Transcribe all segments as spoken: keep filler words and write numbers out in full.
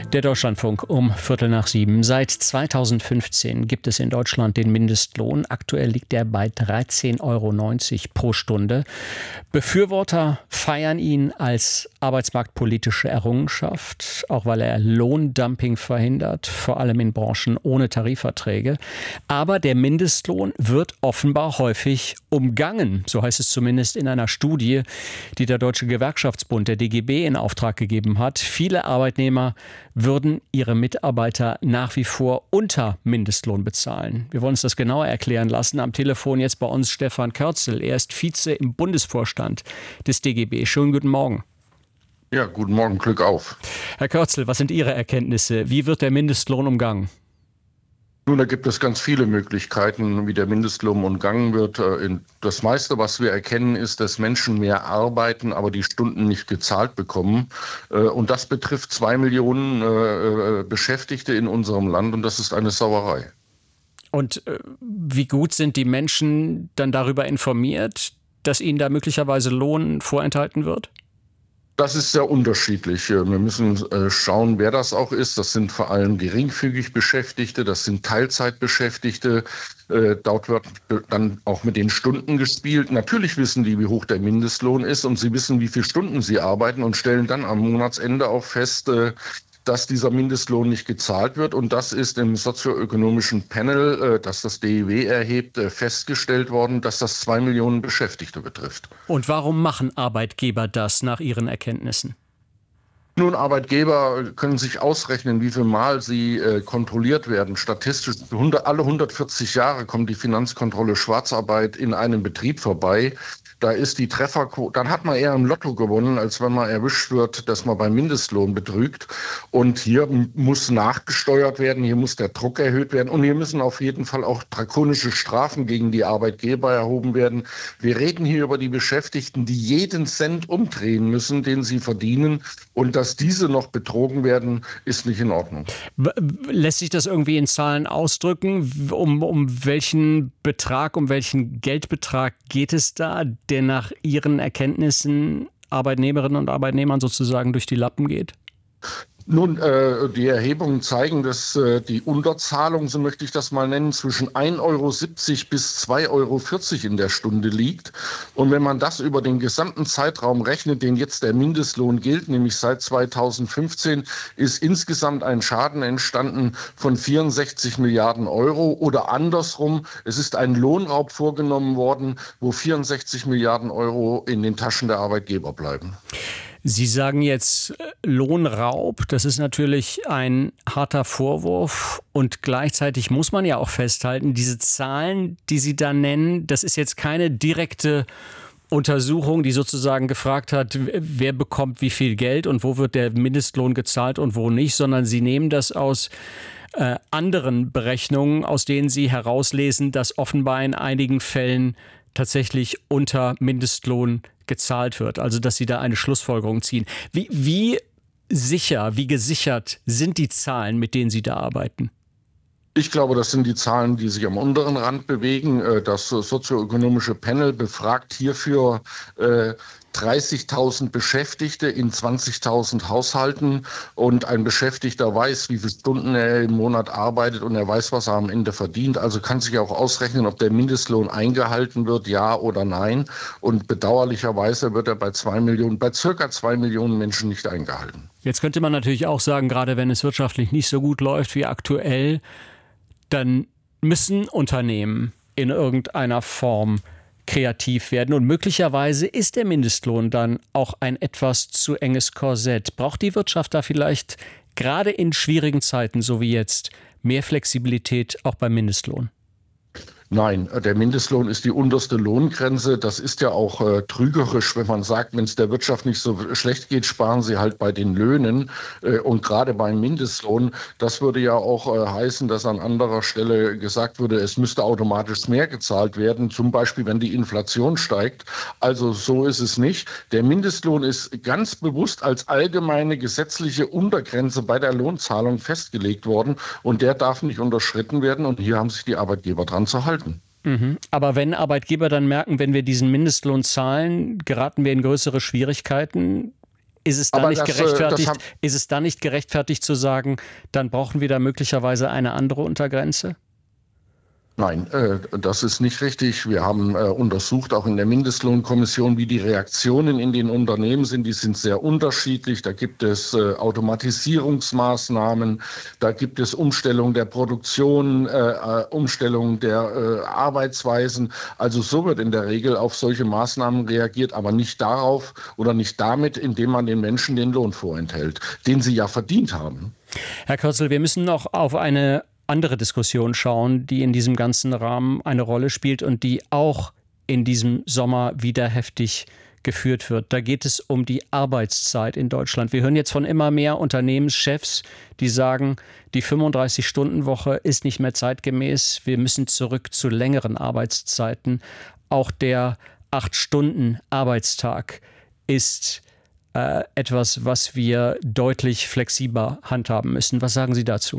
Der Deutschlandfunk um Viertel nach sieben. Seit zweitausendfünfzehn gibt es in Deutschland den Mindestlohn. Aktuell liegt er bei dreizehn Euro neunzig pro Stunde. Befürworter feiern ihn als arbeitsmarktpolitische Errungenschaft, auch weil er Lohndumping verhindert, vor allem in Branchen ohne Tarifverträge. Aber der Mindestlohn wird offenbar häufig umgangen. So heißt es zumindest in einer Studie, die der Deutsche Gewerkschaftsbund, der D G B, in Auftrag gegeben hat. Viele Arbeitnehmer würden ihre Mitarbeiter nach wie vor unter Mindestlohn bezahlen. Wir wollen uns das genauer erklären lassen. Am Telefon jetzt bei uns Stefan Körzel. Er ist Vize im Bundesvorstand des D G B. Schönen guten Morgen. Ja, guten Morgen, Glück auf. Herr Körzel, was sind Ihre Erkenntnisse? Wie wird der Mindestlohn umgangen? Nun, da gibt es ganz viele Möglichkeiten, wie der Mindestlohn umgangen wird. Das meiste, was wir erkennen, ist, dass Menschen mehr arbeiten, aber die Stunden nicht gezahlt bekommen. Und das betrifft zwei Millionen Beschäftigte in unserem Land und das ist eine Sauerei. Und wie gut sind die Menschen dann darüber informiert, dass ihnen da möglicherweise Lohn vorenthalten wird? Das ist sehr unterschiedlich. Wir müssen schauen, wer das auch ist. Das sind vor allem geringfügig Beschäftigte, das sind Teilzeitbeschäftigte. Dort wird dann auch mit den Stunden gespielt. Natürlich wissen die, wie hoch der Mindestlohn ist und sie wissen, wie viele Stunden sie arbeiten und stellen dann am Monatsende auch fest, dass dieser Mindestlohn nicht gezahlt wird. Und das ist im sozioökonomischen Panel, das das D I W erhebt, festgestellt worden, dass das zwei Millionen Beschäftigte betrifft. Und warum machen Arbeitgeber das nach Ihren Erkenntnissen? Nun, Arbeitgeber können sich ausrechnen, wie viel Mal sie äh, kontrolliert werden. Statistisch alle hundertvierzig Jahre kommt die Finanzkontrolle Schwarzarbeit in einem Betrieb vorbei. Da ist die Trefferquote, dann hat man eher im Lotto gewonnen, als wenn man erwischt wird, dass man beim Mindestlohn betrügt. Und hier muss nachgesteuert werden, hier muss der Druck erhöht werden und hier müssen auf jeden Fall auch drakonische Strafen gegen die Arbeitgeber erhoben werden. Wir reden hier über die Beschäftigten, die jeden Cent umdrehen müssen, den sie verdienen. Und dass diese noch betrogen werden, ist nicht in Ordnung. Lässt sich das irgendwie in Zahlen ausdrücken? Um, um welchen Betrag, um welchen Geldbetrag geht es da, der nach Ihren Erkenntnissen Arbeitnehmerinnen und Arbeitnehmern sozusagen durch die Lappen geht? Nun, äh, die Erhebungen zeigen, dass äh, die Unterzahlung, so möchte ich das mal nennen, zwischen ein Euro siebzig bis zwei Euro vierzig in der Stunde liegt. Und wenn man das über den gesamten Zeitraum rechnet, den jetzt der Mindestlohn gilt, nämlich seit zweitausendfünfzehn, ist insgesamt ein Schaden entstanden von vierundsechzig Milliarden Euro. Oder andersrum, es ist ein Lohnraub vorgenommen worden, wo vierundsechzig Milliarden Euro in den Taschen der Arbeitgeber bleiben. Sie sagen jetzt Lohnraub, das ist natürlich ein harter Vorwurf und gleichzeitig muss man ja auch festhalten, diese Zahlen, die Sie da nennen, das ist jetzt keine direkte Untersuchung, die sozusagen gefragt hat, wer bekommt wie viel Geld und wo wird der Mindestlohn gezahlt und wo nicht, sondern Sie nehmen das aus äh, anderen Berechnungen, aus denen Sie herauslesen, dass offenbar in einigen Fällen tatsächlich unter Mindestlohn gezahlt wird, also dass Sie da eine Schlussfolgerung ziehen. Wie, wie sicher, wie gesichert sind die Zahlen, mit denen Sie da arbeiten? Ich glaube, das sind die Zahlen, die sich am unteren Rand bewegen. Das sozioökonomische Panel befragt hierfür äh, dreißigtausend Beschäftigte in zwanzigtausend Haushalten und ein Beschäftigter weiß, wie viele Stunden er im Monat arbeitet und er weiß, was er am Ende verdient. Also kann sich auch ausrechnen, ob der Mindestlohn eingehalten wird, ja oder nein. Und bedauerlicherweise wird er bei zwei Millionen, bei circa zwei Millionen Menschen nicht eingehalten. Jetzt könnte man natürlich auch sagen, gerade wenn es wirtschaftlich nicht so gut läuft wie aktuell, dann müssen Unternehmen in irgendeiner Form kreativ werden. Und möglicherweise ist der Mindestlohn dann auch ein etwas zu enges Korsett. Braucht die Wirtschaft da vielleicht gerade in schwierigen Zeiten, so wie jetzt, mehr Flexibilität auch beim Mindestlohn? Nein, der Mindestlohn ist die unterste Lohngrenze. Das ist ja auch äh, trügerisch, wenn man sagt, wenn es der Wirtschaft nicht so schlecht geht, sparen sie halt bei den Löhnen. Äh, und gerade beim Mindestlohn, das würde ja auch äh, heißen, dass an anderer Stelle gesagt würde, es müsste automatisch mehr gezahlt werden, zum Beispiel wenn die Inflation steigt. Also so ist es nicht. Der Mindestlohn ist ganz bewusst als allgemeine gesetzliche Untergrenze bei der Lohnzahlung festgelegt worden und der darf nicht unterschritten werden. Und hier haben sich die Arbeitgeber dran zu halten. Mhm. Aber wenn Arbeitgeber dann merken, wenn wir diesen Mindestlohn zahlen, geraten wir in größere Schwierigkeiten, Ist es da Aber nicht das, äh, gerechtfertigt, das hab- ist es da nicht gerechtfertigt zu sagen, dann brauchen wir da möglicherweise eine andere Untergrenze? Nein, äh, das ist nicht richtig. Wir haben äh, untersucht, auch in der Mindestlohnkommission, wie die Reaktionen in den Unternehmen sind. Die sind sehr unterschiedlich. Da gibt es äh, Automatisierungsmaßnahmen, da gibt es Umstellung der Produktion, äh, äh, Umstellung der äh, Arbeitsweisen. Also so wird in der Regel auf solche Maßnahmen reagiert, aber nicht darauf oder nicht damit, indem man den Menschen den Lohn vorenthält, den sie ja verdient haben. Herr Kürzel, wir müssen noch auf eine andere Diskussion schauen, die in diesem ganzen Rahmen eine Rolle spielt und die auch in diesem Sommer wieder heftig geführt wird. Da geht es um die Arbeitszeit in Deutschland. Wir hören jetzt von immer mehr Unternehmenschefs, die sagen, die fünfunddreißig-Stunden-Woche ist nicht mehr zeitgemäß. Wir müssen zurück zu längeren Arbeitszeiten. Auch der acht-Stunden-Arbeitstag ist äh, etwas, was wir deutlich flexibler handhaben müssen. Was sagen Sie dazu?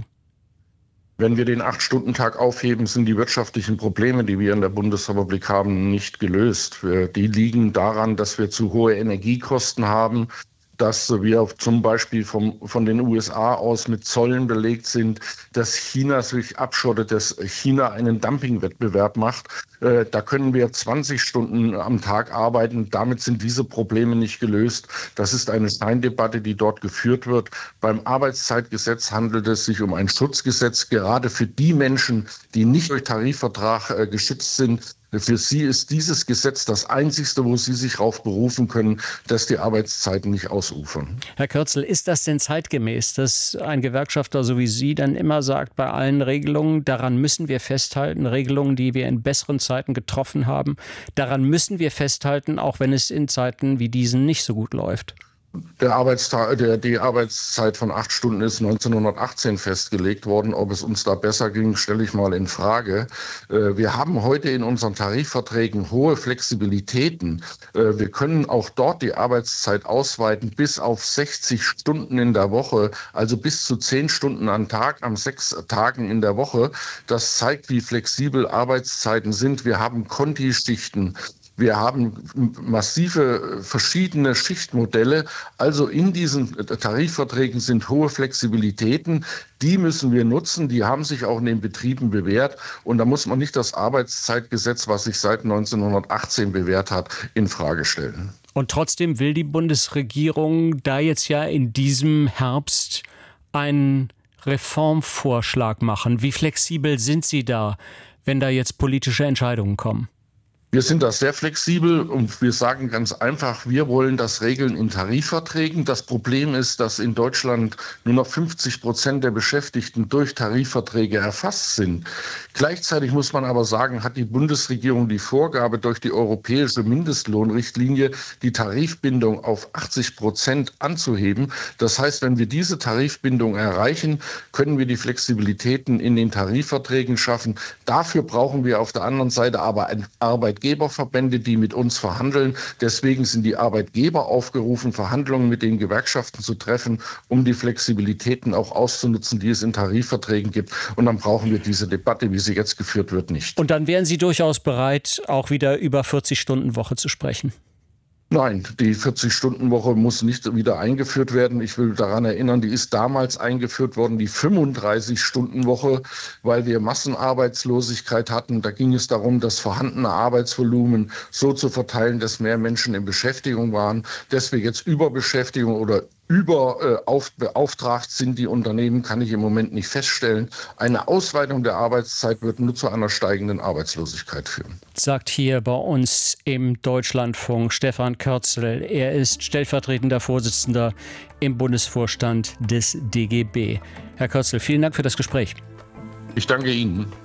Wenn wir den Acht-Stunden-Tag aufheben, sind die wirtschaftlichen Probleme, die wir in der Bundesrepublik haben, nicht gelöst. Die liegen daran, dass wir zu hohe Energiekosten haben, dass wir zum Beispiel vom, von den U S A aus mit Zöllen belegt sind, dass China sich abschottet, dass China einen Dumpingwettbewerb macht. Äh, da können wir zwanzig Stunden am Tag arbeiten. Damit sind diese Probleme nicht gelöst. Das ist eine Scheindebatte, die dort geführt wird. Beim Arbeitszeitgesetz handelt es sich um ein Schutzgesetz, gerade für die Menschen, die nicht durch Tarifvertrag äh, geschützt sind. Für sie ist dieses Gesetz das einzigste, wo sie sich darauf berufen können, dass die Arbeitszeiten nicht ausufern. Herr Kürzel, ist das denn zeitgemäß, dass ein Gewerkschafter so wie Sie dann immer sagt, bei allen Regelungen, daran müssen wir festhalten, Regelungen, die wir in besseren Zeiten getroffen haben, daran müssen wir festhalten, auch wenn es in Zeiten wie diesen nicht so gut läuft? Der Arbeitstag, der, die Arbeitszeit von acht Stunden ist neunzehnhundertachtzehn festgelegt worden. Ob es uns da besser ging, stelle ich mal in Frage. Äh, wir haben heute in unseren Tarifverträgen hohe Flexibilitäten. Äh, wir können auch dort die Arbeitszeit ausweiten bis auf sechzig Stunden in der Woche, also bis zu zehn Stunden am Tag, an sechs Tagen in der Woche. Das zeigt, wie flexibel Arbeitszeiten sind. Wir haben Konti-Schichten. Wir haben massive verschiedene Schichtmodelle. Also in diesen Tarifverträgen sind hohe Flexibilitäten. Die müssen wir nutzen. Die haben sich auch in den Betrieben bewährt. Und da muss man nicht das Arbeitszeitgesetz, was sich seit neunzehnhundertachtzehn bewährt hat, in Frage stellen. Und trotzdem will die Bundesregierung da jetzt ja in diesem Herbst einen Reformvorschlag machen. Wie flexibel sind Sie da, wenn da jetzt politische Entscheidungen kommen? Wir sind da sehr flexibel und wir sagen ganz einfach, wir wollen das regeln in Tarifverträgen. Das Problem ist, dass in Deutschland nur noch fünfzig Prozent der Beschäftigten durch Tarifverträge erfasst sind. Gleichzeitig muss man aber sagen, hat die Bundesregierung die Vorgabe durch die europäische Mindestlohnrichtlinie, die Tarifbindung auf achtzig Prozent anzuheben. Das heißt, wenn wir diese Tarifbindung erreichen, können wir die Flexibilitäten in den Tarifverträgen schaffen. Dafür brauchen wir auf der anderen Seite aber ein Arbeitgeber. Arbeitgeberverbände, die mit uns verhandeln. Deswegen sind die Arbeitgeber aufgerufen, Verhandlungen mit den Gewerkschaften zu treffen, um die Flexibilitäten auch auszunutzen, die es in Tarifverträgen gibt. Und dann brauchen wir diese Debatte, wie sie jetzt geführt wird, nicht. Und dann wären Sie durchaus bereit, auch wieder über vierzig-Stunden-Woche zu sprechen? Nein, die vierzig-Stunden-Woche muss nicht wieder eingeführt werden. Ich will daran erinnern, die ist damals eingeführt worden, die fünfunddreißig-Stunden-Woche, weil wir Massenarbeitslosigkeit hatten. Da ging es darum, das vorhandene Arbeitsvolumen so zu verteilen, dass mehr Menschen in Beschäftigung waren. Dass wir jetzt Überbeschäftigung oder überbeauftragt sind die Unternehmen, kann ich im Moment nicht feststellen. Eine Ausweitung der Arbeitszeit wird nur zu einer steigenden Arbeitslosigkeit führen. Sagt hier bei uns im Deutschlandfunk Stefan Kürzel. Er ist stellvertretender Vorsitzender im Bundesvorstand des D G B. Herr Kürzel, vielen Dank für das Gespräch. Ich danke Ihnen.